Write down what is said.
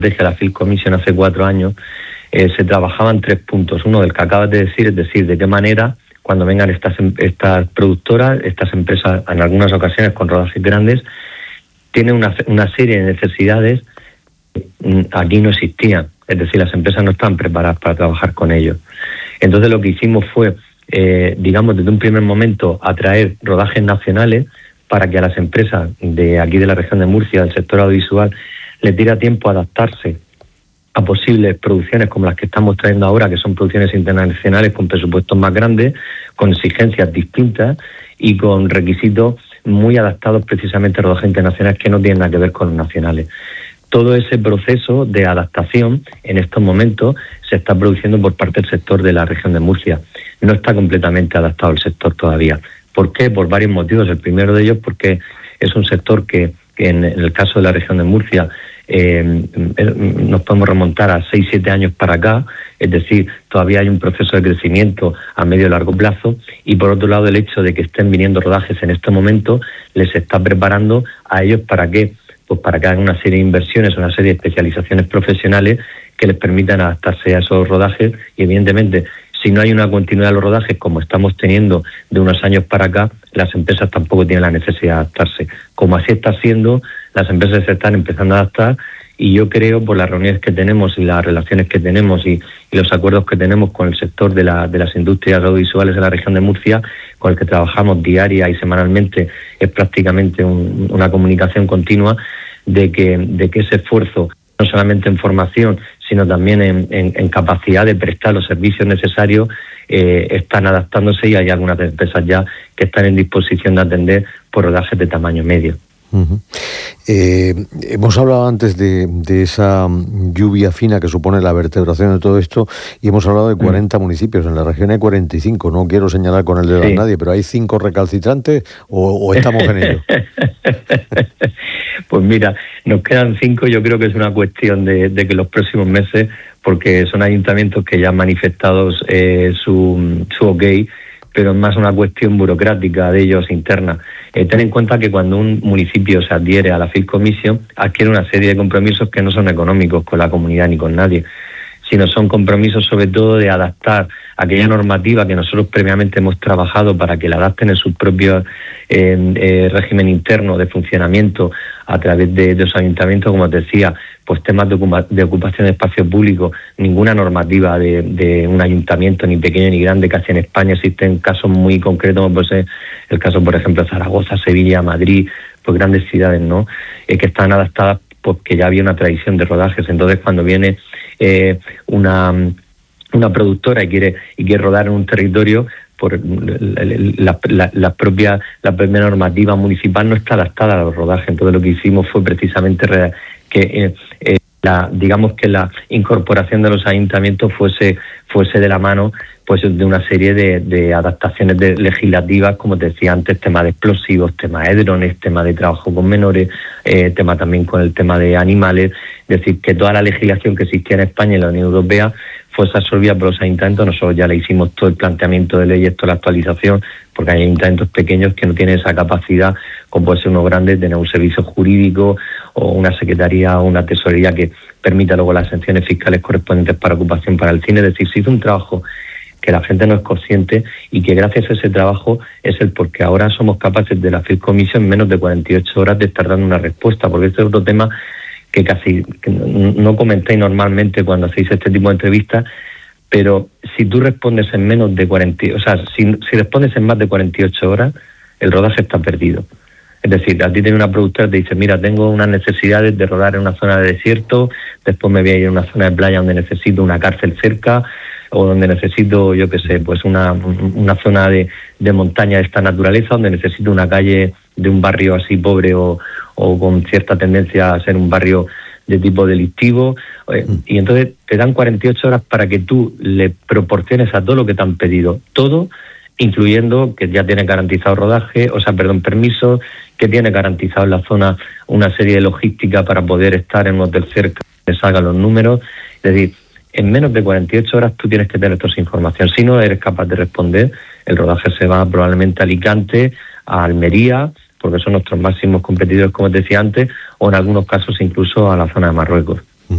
desde la Field Commission hace 4 años, se trabajaban 3 puntos. Uno, del que acabas de decir, es decir, de qué manera, cuando vengan estas productoras, estas empresas, en algunas ocasiones con rodajes grandes, tienen una serie de necesidades que aquí no existían. Es decir, las empresas no están preparadas para trabajar con ellos. Entonces lo que hicimos fue, digamos, desde un primer momento, atraer rodajes nacionales para que a las empresas de aquí de la región de Murcia, del sector audiovisual, les diera tiempo a adaptarse a posibles producciones como las que estamos trayendo ahora, que son producciones internacionales con presupuestos más grandes, con exigencias distintas y con requisitos muy adaptados precisamente a rodajes internacionales que no tienen nada que ver con los nacionales. Todo ese proceso de adaptación en estos momentos se está produciendo por parte del sector de la región de Murcia. No está completamente adaptado el sector todavía. ¿Por qué? Por varios motivos. El primero de ellos porque es un sector que en el caso de la región de Murcia nos podemos remontar a 6-7 años para acá, es decir, todavía hay un proceso de crecimiento a medio y largo plazo, y por otro lado el hecho de que estén viniendo rodajes en este momento les está preparando a ellos para que hagan una serie de inversiones, una serie de especializaciones profesionales que les permitan adaptarse a esos rodajes. Y evidentemente, si no hay una continuidad de los rodajes como estamos teniendo de unos años para acá, las empresas tampoco tienen la necesidad de adaptarse. Como así está siendo, las empresas se están empezando a adaptar, y yo creo, por las reuniones que tenemos y las relaciones que tenemos y los acuerdos que tenemos con el sector de las industrias audiovisuales de la región de Murcia, con el que trabajamos diaria y semanalmente, es prácticamente una comunicación continua de que ese esfuerzo, no solamente en formación, sino también en capacidad de prestar los servicios necesarios, están adaptándose, y hay algunas empresas ya que están en disposición de atender por rodajes de tamaño medio. Uh-huh. Hemos hablado antes de esa lluvia fina que supone la vertebración de todo esto, y hemos hablado de 40 municipios. En la región hay 45. No quiero señalar con el dedo a nadie, pero ¿hay 5 recalcitrantes o estamos en ello? Pues mira, nos quedan 5. Yo creo que es una cuestión de que los próximos meses, porque son ayuntamientos que ya han manifestado su ok, pero es más una cuestión burocrática de ellos interna. Ten en cuenta que cuando un municipio se adhiere a la Field Commission, adquiere una serie de compromisos que no son económicos con la comunidad ni con nadie, sino son compromisos sobre todo de adaptar aquella normativa que nosotros previamente hemos trabajado para que la adapten en su propio régimen interno de funcionamiento a través de los ayuntamientos, como te decía, pues temas de ocupación de espacio público. Ninguna normativa de un ayuntamiento, ni pequeño ni grande, casi en España existen casos muy concretos, como puede ser el caso, por ejemplo, de Zaragoza, Sevilla, Madrid, pues grandes ciudades, ¿no? Que están adaptadas porque ya había una tradición de rodajes. Entonces, cuando viene una productora y quiere rodar en un territorio, por la propia normativa municipal no está adaptada a los rodajes. Entonces lo que hicimos fue precisamente que digamos que la incorporación de los ayuntamientos fuese de la mano pues de una serie de adaptaciones legislativas, como te decía antes, tema de explosivos, tema de drones, tema de trabajo con menores, tema también con el tema de animales. Es decir, que toda la legislación que existía en España y en la Unión Europea fuese absorbida por los ayuntamientos. Nosotros ya le hicimos todo el planteamiento de leyes, toda la actualización, porque hay ayuntamientos pequeños que no tienen esa capacidad, como puede ser uno grande, de tener un servicio jurídico o una secretaría o una tesorería que permita luego las sanciones fiscales correspondientes para ocupación para el cine. Es decir, se hizo un trabajo que la gente no es consciente, y que gracias a ese trabajo es el porque ahora somos capaces de la Field Commission en menos de 48 horas de estar dando una respuesta, porque este es otro tema que casi no comentáis normalmente cuando hacéis este tipo de entrevistas, pero si tú respondes en menos de 40, o sea, si respondes en más de 48 horas, el rodaje está perdido. Es decir, a ti tiene una productora que te dice, mira, tengo unas necesidades de rodar en una zona de desierto, después me voy a ir a una zona de playa donde necesito una cárcel cerca, o donde necesito, yo qué sé, pues una zona de montaña de esta naturaleza, donde necesito una calle de un barrio así pobre o con cierta tendencia a ser un barrio de tipo delictivo, y entonces te dan 48 horas para que tú le proporciones a todo lo que te han pedido, todo, incluyendo que ya tiene garantizado rodaje, permisos, que tiene garantizado en la zona una serie de logística para poder estar en un hotel cerca, que salgan los números. Es decir, en menos de 48 horas tú tienes que tener toda esa información. Si no eres capaz de responder, el rodaje se va probablemente a Alicante, a Almería, porque son nuestros máximos competidores, como te decía antes, o en algunos casos incluso a la zona de Marruecos.